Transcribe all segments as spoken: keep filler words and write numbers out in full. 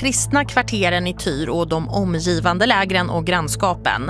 kristna kvarteren i Tyr och de omgivande lägren och grannskapen.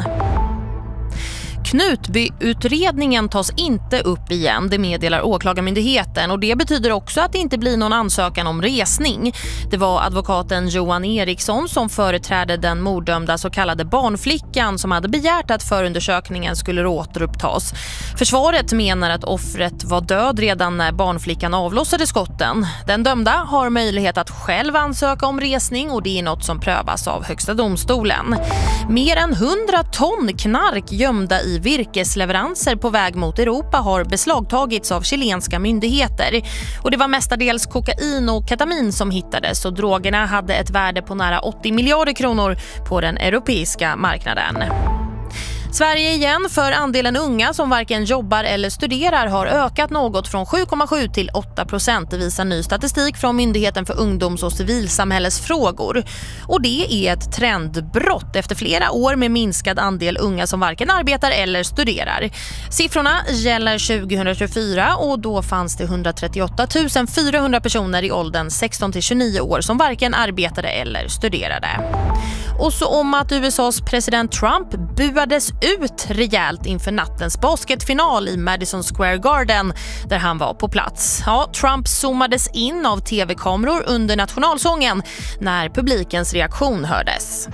Knutbyutredningen tas inte upp igen, det meddelar åklagarmyndigheten, och det betyder också att det inte blir någon ansökan om resning. Det var advokaten Johan Eriksson som företrädde den morddömda så kallade barnflickan som hade begärt att förundersökningen skulle återupptas. Försvaret menar att offret var död redan när barnflickan avlossade skotten. Den dömda har möjlighet att själv ansöka om resning, och det är något som prövas av Högsta domstolen. Mer än hundra ton knark gömda i virkesleveranser på väg mot Europa har beslagtagits av chilenska myndigheter. Och det var mestadels kokain och ketamin som hittades, och drogerna hade ett värde på nära åttio miljarder kronor på den europeiska marknaden. Sverige igen, för andelen unga som varken jobbar eller studerar har ökat något från sju komma sju till åtta procent. Det visar ny statistik från Myndigheten för ungdoms- och civilsamhällesfrågor. Och det är ett trendbrott efter flera år med minskad andel unga som varken arbetar eller studerar. Siffrorna gäller tjugohundratjugofyra, och då fanns det etthundratrettioåtta tusen fyrahundra personer i åldern sexton till tjugonio år som varken arbetade eller studerade. Och så om att U S A:s president Trump buades ut rejält inför nattens basketfinal i Madison Square Garden där han var på plats. Ja, Trump zoomades in av tv-kameror under nationalsången när publikens reaktion hördes.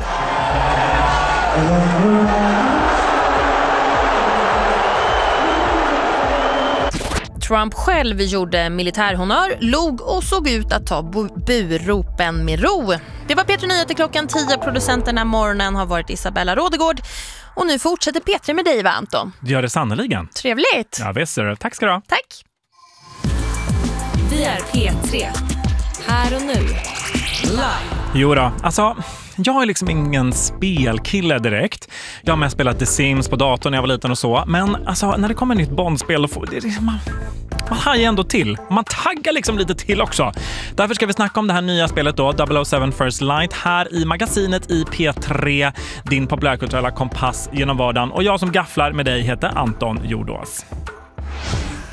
Trump själv gjorde militärhonör, log och såg ut att ta bu- buropen med ro. Det var P tre Nyheter klockan tio. Producenterna morgonen har varit Isabella Rådegård. Och nu fortsätter P tre med dig, va, Anton? Det gör det sannoliken. Trevligt. Ja, visst är det. Tack ska du ha. Tack. Vi är P tre. Här och nu. Live. Jo då, alltså... Jag är liksom ingen spelkille direkt. Jag har mest spelat The Sims på datorn när jag var liten och så. Men alltså, när det kommer ett nytt Bondspel, får, det är liksom, man, man hajar ändå till. Man taggar liksom lite till också. Därför ska vi snacka om det här nya spelet då, double oh seven First Light, här i magasinet i P tre. Din populärkulturella kompass genom vardagen. Och jag som gafflar med dig heter Anton Jordås.